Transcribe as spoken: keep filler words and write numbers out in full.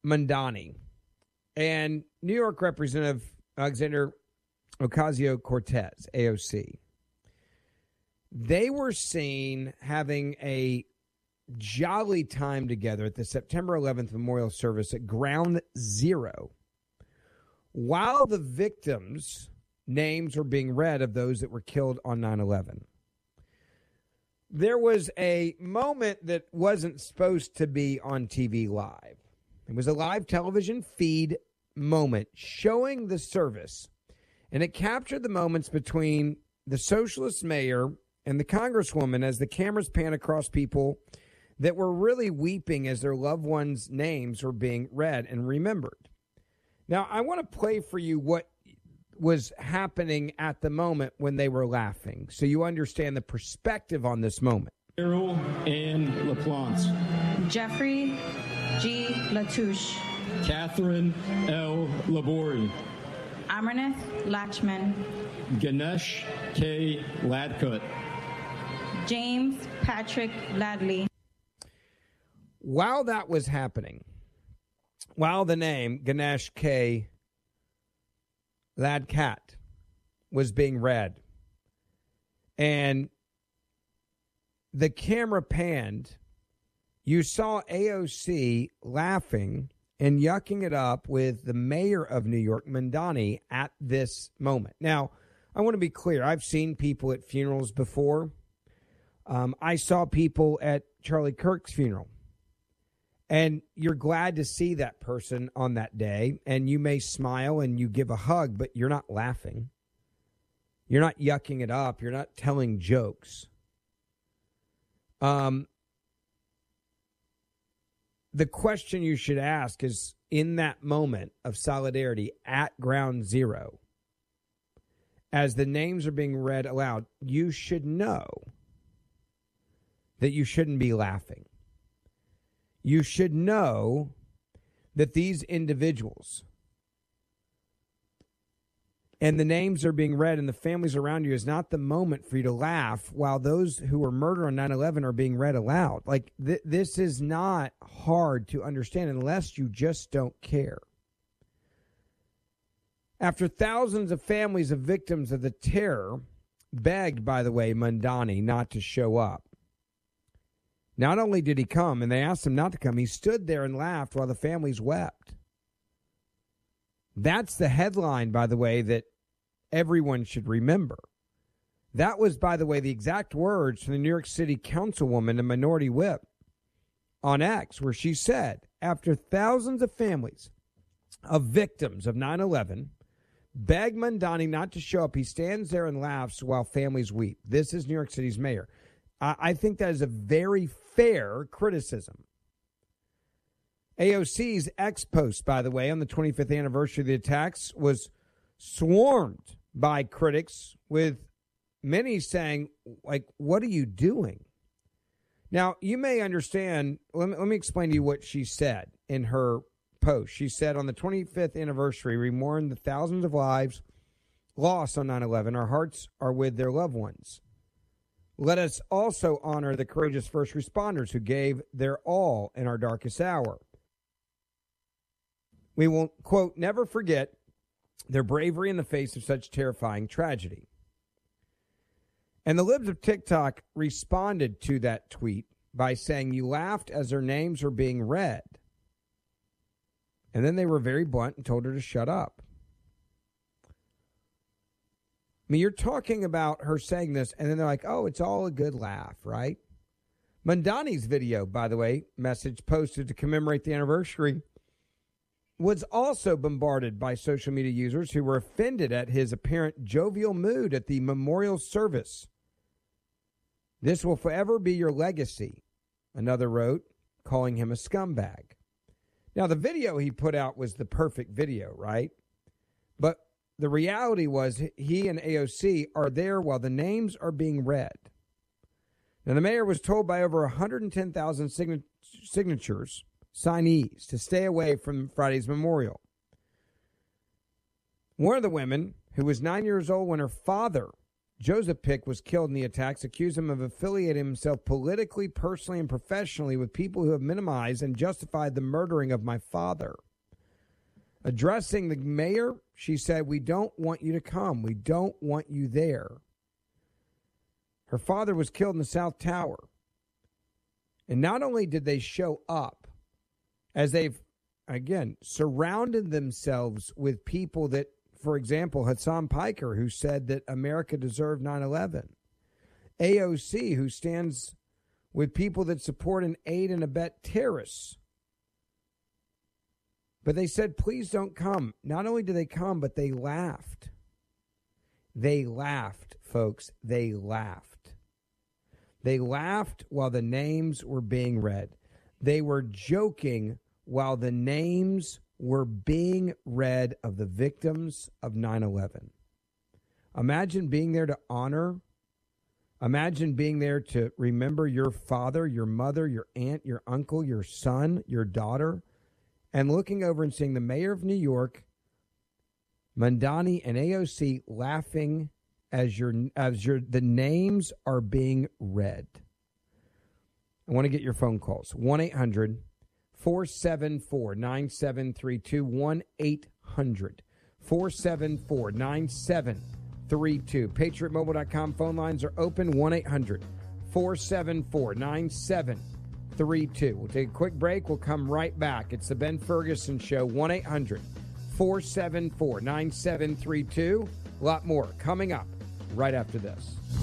Mamdani and New York Representative Alexander Ocasio-Cortez, A O C, they were seen having a jolly time together at the September eleventh memorial service at Ground Zero, while the victims' names were being read of those that were killed on nine eleven. There was a moment that wasn't supposed to be on T V live. It was a live television feed moment showing the service, and it captured the moments between the socialist mayor and the congresswoman as the cameras pan across people that were really weeping as their loved ones' names were being read and remembered. Now, I want to play for you what was happening at the moment when they were laughing, so you understand the perspective on this moment. Carol Ann LaPlante. Jeffrey G. Latouche. Catherine L. Labori. Amarnath Lachman. Ganesh K. Ladkut. James Patrick Ladley. While that was happening, while the name Ganesh K. Ladkat was being read, and the camera panned, you saw A O C laughing and yucking it up with the mayor of New York, Mamdani, at this moment. Now, I want to be clear. I've seen people at funerals before. Um, I saw people at Charlie Kirk's funeral. And you're glad to see that person on that day, and you may smile and you give a hug, but you're not laughing. You're not yucking it up. You're not telling jokes. Um, the question you should ask is, in that moment of solidarity at Ground Zero, as the names are being read aloud, you should know that you shouldn't be laughing. You should know that these individuals and the names are being read and the families around you is not the moment for you to laugh while those who were murdered on nine eleven are being read aloud. Like, th- this is not hard to understand unless you just don't care. After thousands of families of victims of the terror begged, by the way, Mamdani not to show up, not only did he come, and they asked him not to come, he stood there and laughed while the families wept. That's the headline, by the way, that everyone should remember. That was, by the way, the exact words from the New York City councilwoman and minority whip on X, where she said, after thousands of families of victims of nine eleven beg Mamdani not to show up, he stands there and laughs while families weep. This is New York City's mayor. I, I think that is a very fair criticism. A O C's X post, by the way, on the twenty-fifth anniversary of the attacks was swarmed by critics, with many saying, like, what are you doing? Now, you may understand, let me, let me explain to you what she said in her post. She said, on the twenty-fifth anniversary, we mourn the thousands of lives lost on nine eleven. Our hearts are with their loved ones. Let us also honor the courageous first responders who gave their all in our darkest hour. We will, quote, never forget their bravery in the face of such terrifying tragedy. And the libs of TikTok responded to that tweet by saying, you laughed as their names were being read. And then they were very blunt and told her to shut up. I mean, you're talking about her saying this, and then they're like, oh, it's all a good laugh, right? Mamdani's video, by the way, message posted to commemorate the anniversary, was also bombarded by social media users who were offended at his apparent jovial mood at the memorial service. This will forever be your legacy, another wrote, calling him a scumbag. Now, the video he put out was the perfect video, right? But the reality was he and A O C are there while the names are being read. Now, the mayor was told by over one hundred ten thousand sign- signatures, signees, to stay away from Friday's memorial. One of the women, who was nine years old when her father, Joseph Pick was killed in the attacks, accused him of affiliating himself politically, personally, and professionally with people who have minimized and justified the murdering of my father. Addressing the mayor, she said, "We don't want you to come. We don't want you there." Her father was killed in the South Tower. And not only did they show up, as they've, again, surrounded themselves with people that, for example, Hassan Piker, who said that America deserved nine eleven. A O C, who stands with people that support and aid and abet terrorists. But they said, please don't come. Not only did they come, but they laughed. They laughed, folks. They laughed. They laughed while the names were being read. They were joking while the names were being read of the victims of nine eleven. Imagine being there to honor. Imagine being there to remember your father, your mother, your aunt, your uncle, your son, your daughter, and looking over and seeing the mayor of New York, Mamdani, and A O C laughing as your as your the names are being read. I want to get your phone calls. one eight hundred four seven four nine seven three two. one eight hundred four seven four nine seven three two. patriot mobile dot com phone lines are open. one eight hundred four seven four nine seven three two. We'll take a quick break. We'll come right back. It's the Ben Ferguson Show. one eight hundred four seven four nine seven three two. A lot more coming up right after this.